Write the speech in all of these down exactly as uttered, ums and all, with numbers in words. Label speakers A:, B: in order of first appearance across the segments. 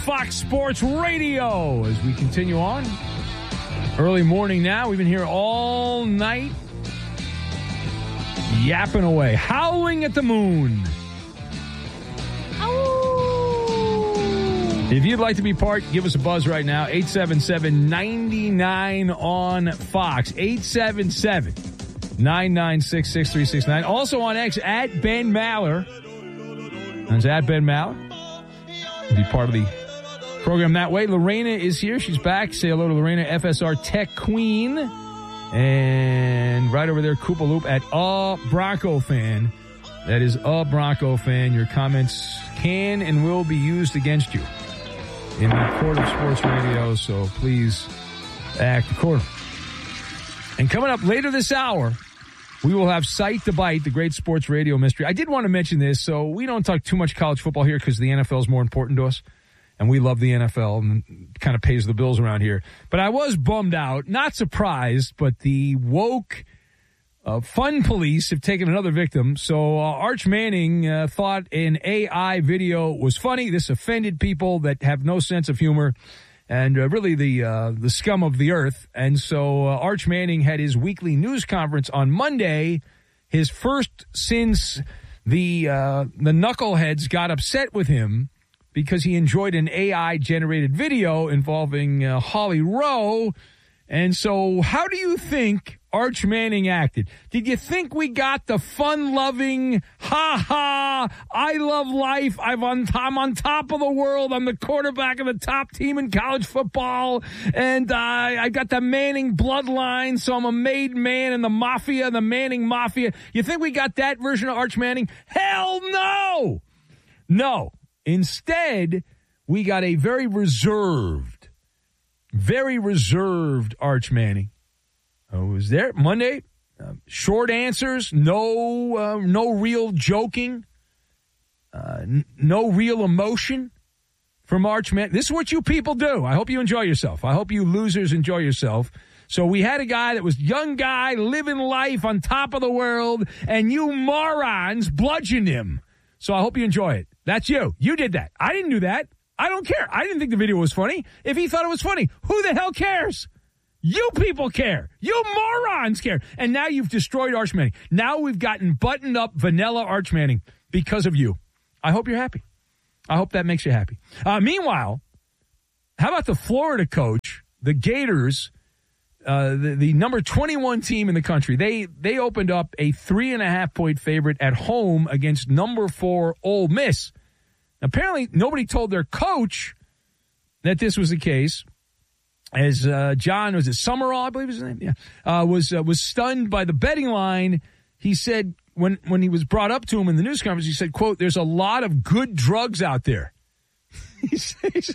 A: Fox Sports Radio as we continue on. Early morning now. We've been here all night yapping away, howling at the moon. If you'd like to be part, give us a buzz right now. eight seven seven, nine nine on Fox. eight seven seven, nine nine six, six three six nine. Also on X, at Ben Maller. That's at Ben Maller. Be part of the program that way. Lorena is here. She's back. Say hello to Lorena, F S R Tech Queen. And right over there, Koopa Loop at A Bronco Fan. That is A Bronco Fan. Your comments can and will be used against you in the court of sports radio, so please act accordingly. And coming up later this hour, we will have Sight to Bite, the great sports radio mystery. I did want to mention this, so we don't talk too much college football here because the N F L is more important to us, and we love the N F L and it kind of pays the bills around here. But I was bummed out, not surprised, but the woke Uh, fun police have taken another victim. So uh, Arch Manning uh, thought an A I video was funny. This offended people that have no sense of humor and uh, really the uh, the scum of the earth. And so uh, Arch Manning had his weekly news conference on Monday, his first since the uh, the knuckleheads got upset with him because he enjoyed an A I-generated video involving uh, Holly Rowe. And so how do you think Arch Manning acted? Did you think we got the fun-loving, ha-ha, I love life, I'm on, I'm on top of the world, I'm the quarterback of the top team in college football, and uh, I got the Manning bloodline, so I'm a made man in the mafia, the Manning mafia? You think we got that version of Arch Manning? Hell no! No. Instead, we got a very reserved, very reserved Arch Manning. I was there Monday. Uh, short answers, no, uh, no real joking, uh, n- no real emotion from Arch Manning. This is what you people do. I hope you enjoy yourself. I hope you losers enjoy yourself. So we had a guy that was young guy living life on top of the world, and you morons bludgeoned him. So I hope you enjoy it. That's you. You did that. I didn't do that. I don't care. I didn't think the video was funny. If he thought it was funny, who the hell cares? You people care. You morons care. And now you've destroyed Arch Manning. Now we've gotten buttoned up vanilla Arch Manning because of you. I hope you're happy. I hope that makes you happy. Uh, meanwhile, how about the Florida coach, the Gators, uh, the, the number twenty-one team in the country? They they opened up a three and a half point favorite at home against number four Ole Miss. Apparently, nobody told their coach that this was the case. As uh, John, was it Summerall, I believe his name? Yeah, uh, was uh, was stunned by the betting line. He said when when he was brought up to him in the news conference, he said, "quote There's a lot of good drugs out there." he said, he said,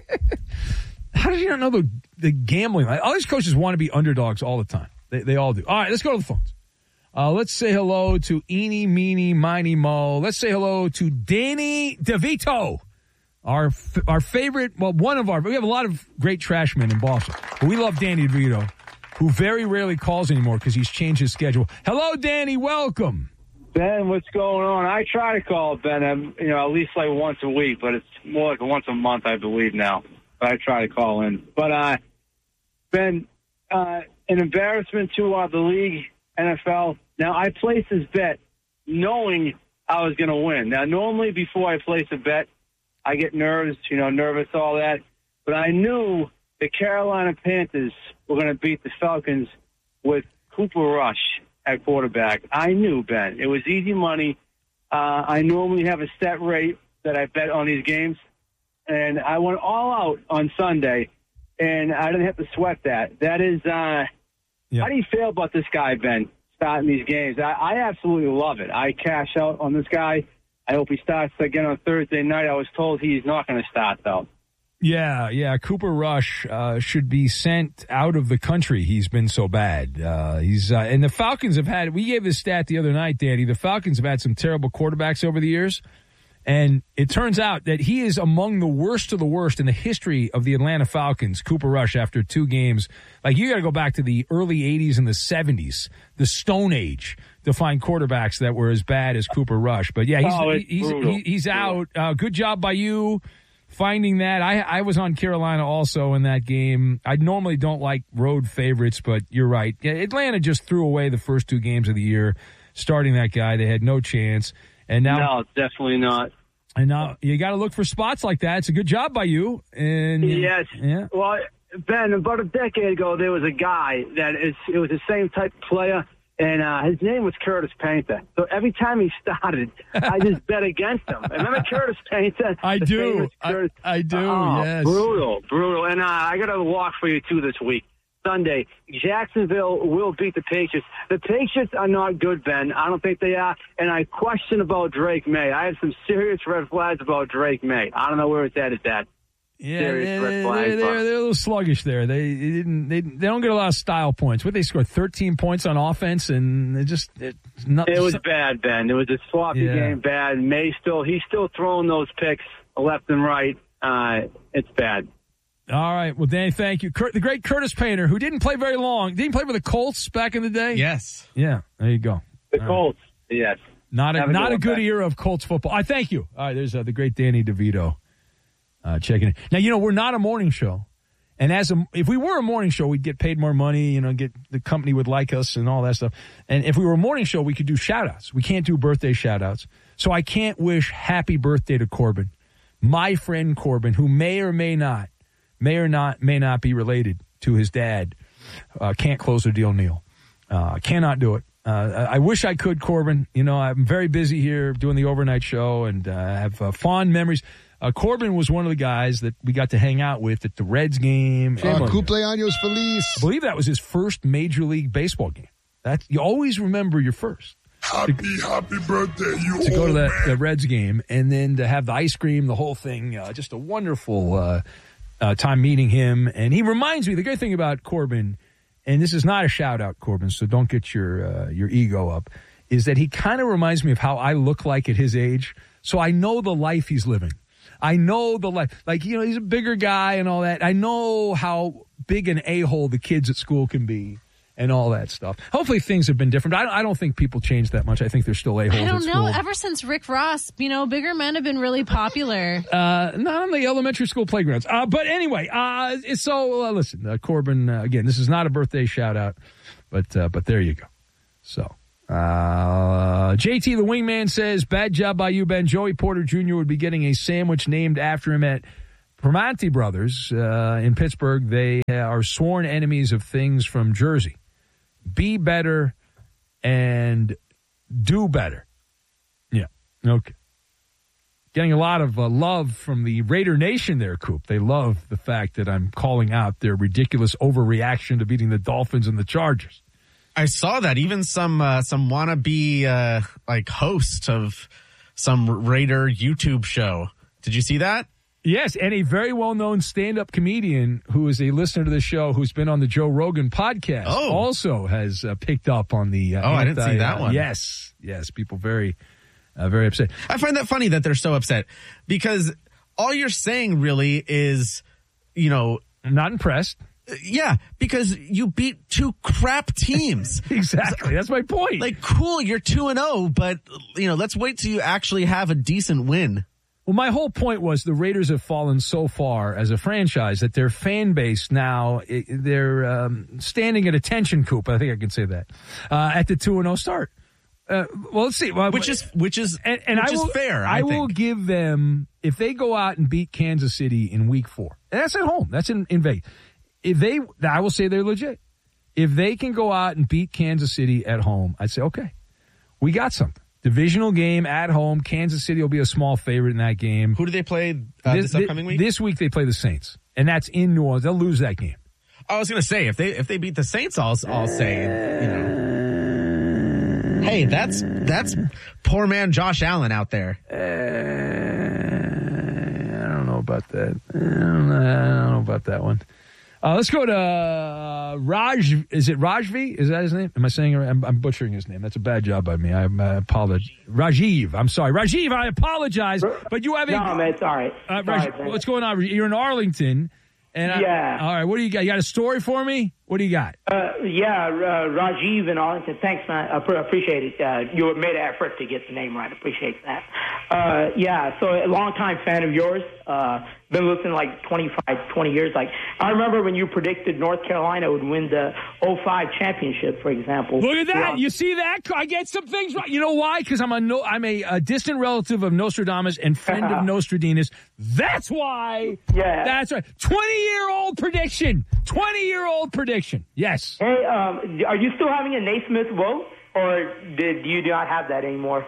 A: how did you not know the the gambling line? All these coaches want to be underdogs all the time. They they all do. All right, let's go to the phones. Uh, let's say hello to Eeny, Meeny, Miny, Mo. Let's say hello to Danny DeVito. Our our favorite, well, one of our, we have a lot of great trash men in Boston, but we love Danny DeVito, who very rarely calls anymore because he's changed his schedule. Hello, Danny, welcome.
B: Ben, what's going on? I try to call Ben, um, you know, at least like once a week, but it's more like once a month, I believe now. But I try to call in. But, uh, Ben, uh, an embarrassment to uh, the league, N F L. Now, I placed this bet knowing I was going to win. Now, normally before I place a bet, I get nervous, you know, nervous, all that. But I knew the Carolina Panthers were going to beat the Falcons with Cooper Rush at quarterback. I knew, Ben. It was easy money. Uh, I normally have a set rate that I bet on these games. And I went all out on Sunday, and I didn't have to sweat that. That is, uh, yeah. How do you feel about this guy, Ben, starting these games? I, I absolutely love it. I cash out on this guy. I hope he starts again on Thursday night. I was told he's not going to start, though.
A: Yeah, yeah. Cooper Rush uh, should be sent out of the country. He's been so bad. Uh, he's uh, and the Falcons have had. We gave this stat the other night, Danny. The Falcons have had some terrible quarterbacks over the years, and it turns out that he is among the worst of the worst in the history of the Atlanta Falcons. Cooper Rush, after two games, like you got to go back to the early eighties and the seventies, the Stone Age, to find quarterbacks that were as bad as Cooper Rush. But yeah, he's
B: oh,
A: he's, he, he's out. Uh, good job by you finding that. I, I was on Carolina also in that game. I normally don't like road favorites, but you're right. Atlanta just threw away the first two games of the year, starting that guy. They had no chance. And now,
B: no, definitely not.
A: And now you got to look for spots like that. It's a good job by you. And
B: yes.
A: Yeah.
B: Well, Ben, about a decade ago, there was a guy that is, it was the same type of player. And uh, his name was Curtis Painter. So every time he started, I just bet against him. Remember Curtis Painter?
A: I
B: The
A: do.
B: famous Curtis-
A: I, I do,
B: Oh,
A: yes.
B: brutal, brutal. And uh, I got a walk for you, too, this week. Sunday, Jacksonville will beat the Patriots. The Patriots are not good, Ben. I don't think they are. And I question about Drake May. I have some serious red flags about Drake May. I don't know where his head is at.
A: Yeah,
B: Serious
A: they're,
B: red flag,
A: they're, they're,
B: but-
A: they're a little sluggish there. They, they didn't. They, they don't get a lot of style points. What they scored thirteen points on offense, and it just it, not,
B: It was bad, Ben. It was a sloppy
A: Yeah.
B: game. Bad. May still he's still throwing those picks left and right. Uh, it's bad.
A: All right. Well, Danny, thank you. Kurt, the great Curtis Painter, who didn't play very long, didn't play for the Colts back in the day.
C: Yes.
A: Yeah. There you go.
B: The
A: All
B: Colts. Right. Yes.
A: Not a
B: Have a
A: not
B: good
A: a
B: one,
A: good
B: Ben.
A: era of Colts football. I thank you. All right. There's uh, the great Danny DeVito uh, checking in. Now you know we're not a morning show, and as a if we were a morning show, we'd get paid more money. You know, get the company would like us and all that stuff. And if we were a morning show, we could do shout outs. We can't do birthday shout outs. So I can't wish happy birthday to Corbin, my friend Corbin, who may or may not, may or not, may not be related to his dad. Uh, can't close the deal, Neil. Uh, cannot do it. Uh, I wish I could, Corbin. You know, I'm very busy here doing the overnight show, and uh, I have uh, fond memories. Uh, Corbin was one of the guys that we got to hang out with at the Reds game.
D: Uh, cumpleaños feliz.
A: I believe that was his first Major League Baseball game. That you always remember your first.
E: Happy, happy birthday, you
A: To go to
E: old
A: that
E: man.
A: the Reds game, and then to have the ice cream, the whole thing. Uh, just a wonderful uh, uh, time meeting him. And he reminds me, the great thing about Corbin, and this is not a shout out, Corbin, so don't get your uh, your ego up, is that he kind of reminds me of how I look like at his age. So I know the life he's living. I know the life. Like, you know, he's a bigger guy and all that. I know how big an a-hole the kids at school can be and all that stuff. Hopefully things have been different. I, I don't think people change that much. I think they're still a-holes
F: I don't
A: at
F: know.
A: school.
F: Ever since Rick Ross, you know, bigger men have been really popular.
A: Uh, not on the elementary school playgrounds. Uh, but anyway, uh, so uh, listen, uh, Corbin, uh, again, this is not a birthday shout out, but, uh, but there you go. So, uh, J T the Wingman says, bad job by you, Ben. Joey Porter Junior would be getting a sandwich named after him at Primanti Brothers, uh, in Pittsburgh. They are sworn enemies of things from Jersey. Be better and do better. Yeah. Okay. Getting a lot of uh, love from the Raider Nation there, Coop. They love the fact that I'm calling out their ridiculous overreaction to beating the Dolphins and the Chargers.
C: I saw that. Even some uh, some wannabe uh, like host of some Raider YouTube show. Did you see that?
A: Yes, and a very well-known stand-up comedian who is a listener to the show, who's been on the Joe Rogan podcast,
C: Oh.
A: also has uh, picked up on the. Uh,
C: Oh, I didn't see
A: anti-
C: that
A: uh,
C: one.
A: Yes, yes, people very, uh, very upset.
C: I find that funny that they're so upset because all you're saying really is, you know,
A: I'm not impressed.
C: yeah, because you beat two crap teams.
A: Exactly, that's my point.
C: Like, cool, you're two and oh, but you know, let's wait till you actually have a decent win.
A: Well, my whole point was the Raiders have fallen so far as a franchise that their fan base now, it, they're um, standing at attention, Coop. I think I can say that, uh, at the two and oh start. Uh, well, let's see. Well,
C: Which is which is
A: and, and
C: which
A: I will,
C: is fair. I,
A: I
C: think.
A: will give them, if they go out and beat Kansas City in week four, and that's at home, that's in, in Vegas. If they, I will say they're legit. If they can go out and beat Kansas City at home, I'd say, okay, we got something. Divisional game at home. Kansas City will be a small favorite in that game.
C: Who do they play uh, this, this upcoming week?
A: This week they play the Saints, and that's in New Orleans. They'll lose that game.
C: I was going to say if they if they beat the Saints, I'll I'll say you know. Hey, that's that's poor man Josh Allen out there.
A: Uh, I don't know about that. I don't know, I don't know about that one. Uh, let's go to uh, Raj. Is it Rajvi? Is that his name? Am I saying it right? I'm, I'm butchering his name. That's a bad job by me. I, I apologize. Rajiv. I'm sorry. Rajiv, I apologize. But you have a...
G: No, man, it's all right.
A: Uh,
G: It's all
A: Raj,
G: right, man.
A: what's going on? You're in Arlington. And I,
G: Yeah.
A: all right, what do you got? You got a story for me? What do you got?
D: Uh, yeah, uh, Rajiv in Arlington. Thanks, man. I pre- appreciate it. Uh, you made an effort to get the name right. Appreciate that. Uh, yeah, so a longtime fan of yours. Uh, been listening like twenty-five, twenty years. Like I remember when you predicted North Carolina would win the oh five championship, for example.
A: Look at that!
D: Yeah.
A: You see that? I get some things right. You know why? Because I'm a no, I'm a, a distant relative of Nostradamus and friend of Nostradamus. That's why.
D: Yeah.
A: That's right. twenty-year-old prediction. twenty-year-old prediction. Yes.
D: Hey, um, are you still having a Naismith vote, or did you not have that anymore?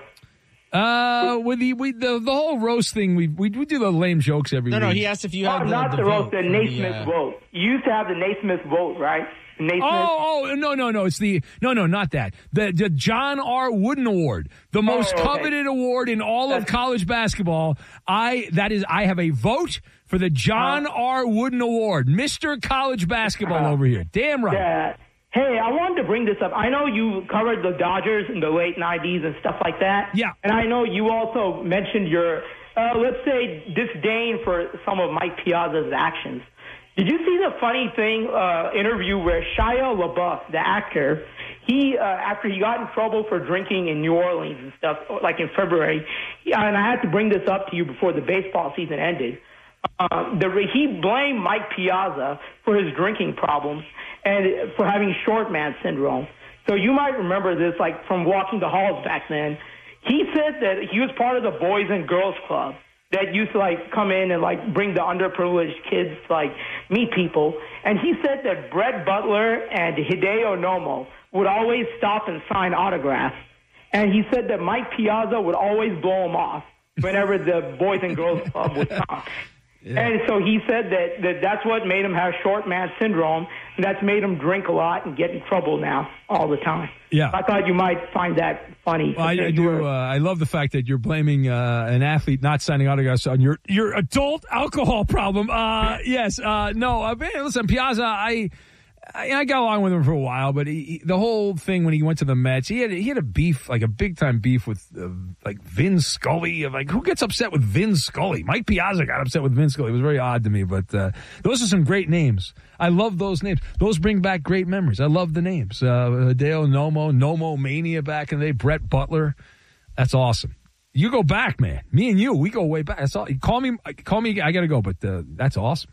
A: Uh, with the we the, the whole roast thing, we, we we do the lame jokes every
C: No,
A: week.
C: no, he asked if you
D: Oh,
C: had the,
D: not
C: the
D: the
C: vote
D: roast, the
C: for
D: Naismith
C: uh,
D: vote. You used to have the Naismith vote, right? Naismith.
A: Oh, oh, no, no, no. It's the, no, no, not that. The, the John R. Wooden Award, the most
D: Oh, okay.
A: coveted award in all of college basketball. I, that is, I have a vote for the John R. Wooden Award. Mister College Basketball over here. Damn right.
D: Yeah. Hey, I wanted to bring this up. I know you covered the Dodgers in the late nineties and stuff like that.
A: Yeah.
D: And I know you also mentioned your, uh, let's say, disdain for some of Mike Piazza's actions. Did you see the funny thing, uh, interview where Shia LaBeouf, the actor, he, uh, after he got in trouble for drinking in New Orleans and stuff, like in February, and I had to bring this up to you before the baseball season ended, uh, the, he blamed Mike Piazza for his drinking problems and for having short man syndrome. So you might remember this, like, from Walking the Halls back then. He said that he was part of the Boys and Girls Club that used to, like, come in and, like, bring the underprivileged kids to, like, meet people. And he said that Brett Butler and Hideo Nomo would always stop and sign autographs. And he said that Mike Piazza would always blow him off whenever the Boys and Girls Club would come. Yeah. And so he said that, that that's what made him have short man syndrome, and that's made him drink a lot and get in trouble now all the time.
A: Yeah.
D: I thought you might find that funny.
A: Well, I, I do. Uh, I love the fact that you're blaming uh, an athlete not signing autographs on your your adult alcohol problem. Uh, yes. Uh, no. Uh, man, listen, Piazza. I, I I got along with him for a while, but he, he, the whole thing when he went to the Mets, he had he had a beef, like a big time beef with uh, like Vin Scully. Like, who gets upset with Vin Scully? Mike Piazza got upset with Vin Scully. It was very odd to me, but uh, those are some great names. I love those names. Those bring back great memories. I love the names. Uh, Hideo Nomo, Nomo Mania back in the day, Brett Butler. That's awesome. You go back, man. Me and you, we go way back. That's all. Call me, call me. I got to go, but uh, that's awesome.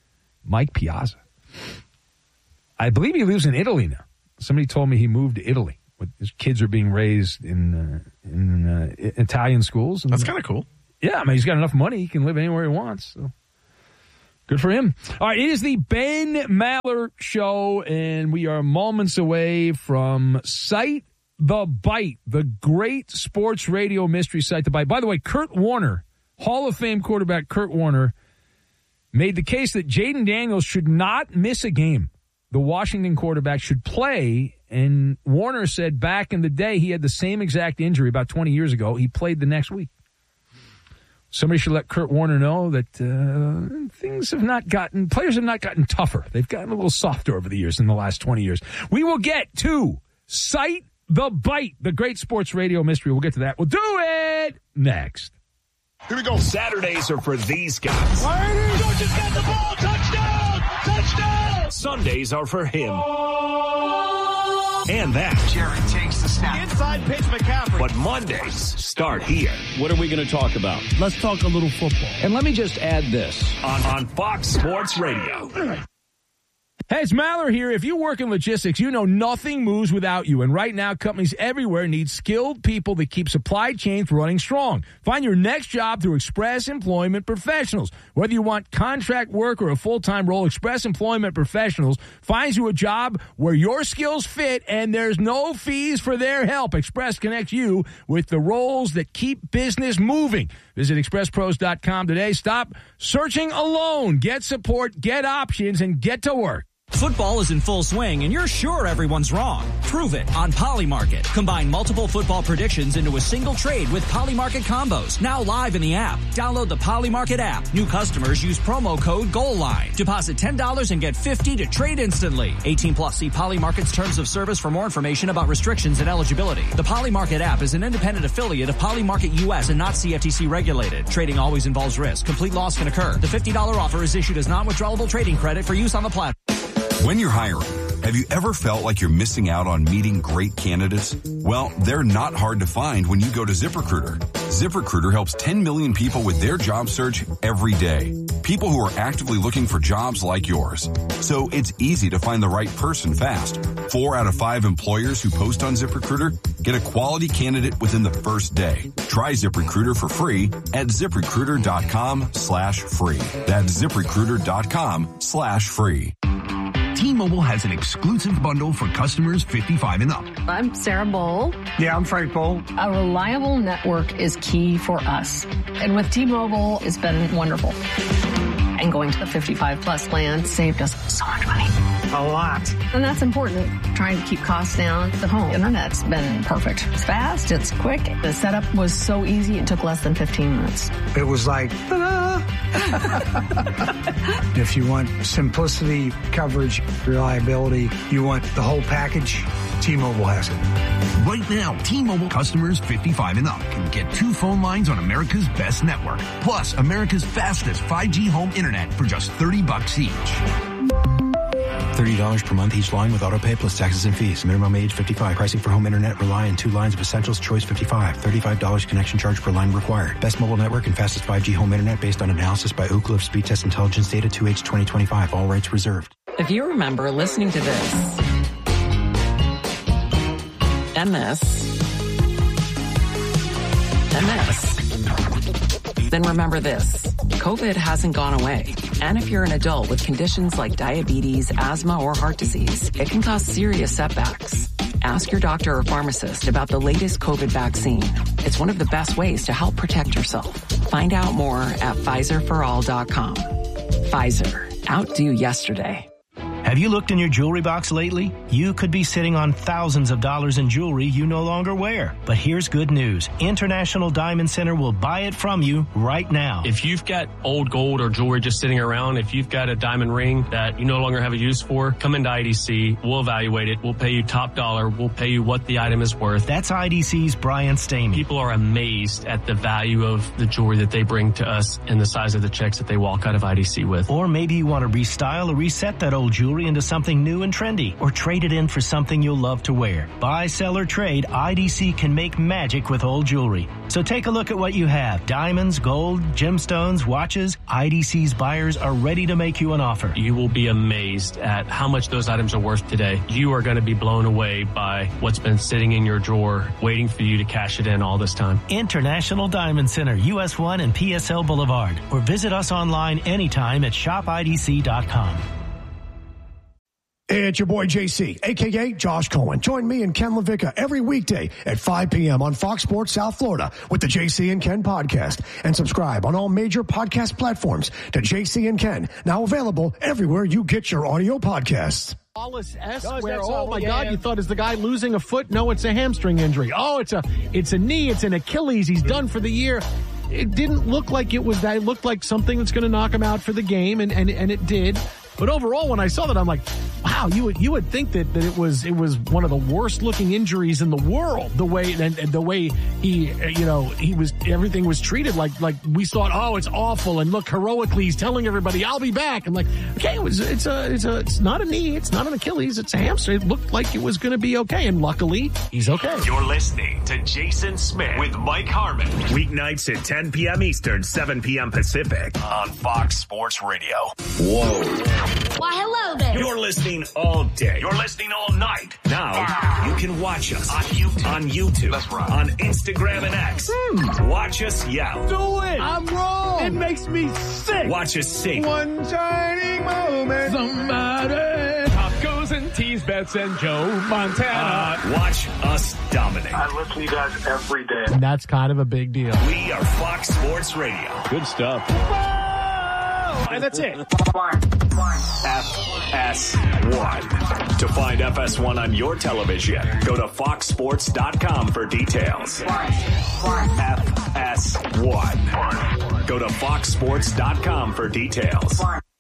A: Mike Piazza. I believe he lives in Italy now. Somebody told me he moved to Italy. His kids are being raised in uh, in uh, Italian schools. And,
C: That's kind of cool.
A: Yeah, I mean, he's got enough money. He can live anywhere he wants. So. Good for him. All right, it is the Ben Maller Show, and we are moments away from Site the Bite, the great sports radio mystery Site the Bite. By the way, Kurt Warner, Hall of Fame quarterback Kurt Warner, made the case that Jaden Daniels should not miss a game. The Washington quarterback should play, and Warner said back in the day he had the same exact injury about twenty years ago. He played the next week. Somebody should let Kurt Warner know that uh, things have not gotten, players have not gotten tougher. They've gotten a little softer over the years in the last twenty years. We will get to Site the Bite, the great sports radio mystery. We'll get to that. We'll do it next.
G: Here we go. Saturdays are for these guys.
H: Georgia's got the ball. Touchdown! Touchdown!
G: Sundays are for him. And that.
H: Jared takes the snap.
G: Inside pitch McCaffrey. But Mondays start here.
I: What are we going to talk about?
A: Let's talk a little football.
I: And let me just add this.
G: On, on Fox Sports Radio.
A: Hey, it's Maller here. If you work in logistics, you know nothing moves without you. And right now, companies everywhere need skilled people that keep supply chains running strong. Find your next job through Express Employment Professionals. Whether you want contract work or a full-time role, Express Employment Professionals finds you a job where your skills fit and there's no fees for their help. Express connects you with the roles that keep business moving. Visit express pros dot com today. Stop searching alone. Get support, get options, and get to work.
J: Football is in full swing, and you're sure everyone's wrong. Prove it on Polymarket. Combine multiple football predictions into a single trade with Polymarket combos. Now live in the app. Download the Polymarket app. New customers use promo code GOALLINE. Deposit ten dollars and get fifty dollars to trade instantly. eighteen plus. See Polymarket's terms of service for more information about restrictions and eligibility. The Polymarket app is an independent affiliate of Polymarket U S and not C F T C regulated. Trading always involves risk. Complete loss can occur. The fifty dollars offer is issued as non-withdrawable trading credit for use on the platform.
K: When you're hiring, Have you ever felt like you're missing out on meeting great candidates? Well, they're not hard to find when you go to ZipRecruiter. ZipRecruiter helps ten million people with their job search every day. People who are actively looking for jobs like yours. So it's easy to find the right person fast. Four out of five employers who post on ZipRecruiter get a quality candidate within the first day. Try ZipRecruiter for free at ZipRecruiter.com slash free. That's ZipRecruiter.com slash free.
L: T-Mobile has an exclusive bundle for customers fifty-five and up.
M: I'm Sarah Bowl.
L: Yeah, I'm Frank Bowl.
M: A reliable network is key for us. And with T-Mobile, it's been wonderful. And going to the fifty-five plus plan saved us so much money.
L: A lot.
M: And that's important. Trying to keep costs down. The home internet's been perfect. It's fast. It's quick. The setup was so easy. It took less than fifteen minutes.
L: It was like, ta-da! If you want simplicity, coverage, reliability, you want the whole package, T-Mobile has it. Right now, T-Mobile customers fifty-five and up can get two phone lines on America's best network, plus America's fastest five G home internet for just thirty bucks each.
N: thirty dollars per month each line with autopay plus taxes and fees. Minimum age fifty-five. Pricing for home internet rely on two lines of Essentials Choice fifty-five. thirty-five dollars connection charge per line required. Best mobile network and fastest five G home internet based on analysis by Ookla of Speed Test Intelligence Data two H twenty twenty-five. All rights reserved.
O: If you remember listening to this and this and this, then remember this. COVID hasn't gone away. And if you're an adult with conditions like diabetes, asthma, or heart disease, it can cause serious setbacks. Ask your doctor or pharmacist about the latest COVID vaccine. It's one of the best ways to help protect yourself. Find out more at Pfizer for all dot com. Pfizer. Outdo yesterday.
P: Have you looked in your jewelry box lately? You could be sitting on thousands of dollars in jewelry you no longer wear. But here's good news. International Diamond Center will buy it from you right now.
Q: If you've got old gold or jewelry just sitting around, if you've got a diamond ring that you no longer have a use for, come into I D C. We'll evaluate it. We'll pay you top dollar. We'll pay you what the item is worth.
P: That's I D C's Brian Stamey.
Q: People are amazed at the value of the jewelry that they bring to us and the size of the checks that they walk out of I D C with.
P: Or maybe you want to restyle or reset that old jewelry into something new and trendy, or trade it in for something you'll love to wear. Buy, sell, or trade, I D C can make magic with old jewelry. So take a look at what you have. Diamonds, gold, gemstones, watches. I D C's buyers are ready to make you an offer.
Q: You will be amazed at how much those items are worth today. You are going to be blown away by what's been sitting in your drawer, waiting for you to cash it in all this time.
P: International Diamond Center, U S one and P S L Boulevard. Or visit us online anytime at shop I D C dot com.
R: Hey, it's your boy J C, a k a. Josh Cohen. Join me and Ken LaVicka every weekday at five p.m. on Fox Sports South Florida with the J C and Ken podcast. And subscribe on all major podcast platforms to J C and Ken, now available everywhere you get your audio podcasts.
S: Wallace S, where, oh my God, you thought, is the guy losing a foot? No, it's a hamstring injury. Oh, it's a it's a knee, it's an Achilles. He's done for the year. It didn't look like it was that. It looked like something that's going to knock him out for the game, and, and, and it did. But overall, when I saw that, I'm like, wow, you would you would think that, that it was it was one of the worst looking injuries in the world. The way and, and the way he you know he was everything was treated like like we thought, oh, it's awful, and look, heroically he's telling everybody I'll be back. And like, okay, it was it's a it's a it's not a knee, it's not an Achilles, it's a hamstring. It looked like it was going to be okay, and luckily he's okay.
G: You're listening to Jason Smith with Mike Harmon, weeknights at ten p.m. Eastern, seven p.m. Pacific on Fox Sports Radio. Whoa.
T: Why, hello there.
G: You're listening all day. You're listening all night. Now, you can watch us on YouTube, on, YouTube, That's right. on Instagram and X. Hmm. Watch us yell.
S: Do it. I'm wrong. It makes me sick.
G: Watch us sing.
S: One shining moment. Somebody.
A: Pop goes and tease bets and Joe Montana.
G: Uh, watch us dominate.
U: I listen to you guys every day.
S: And that's kind of a big deal.
G: We are Fox Sports Radio.
I: Good stuff.
S: And that's it.
G: F S one. To find F S one on your television, go to fox sports dot com for details. F S one. Go to fox sports dot com for details.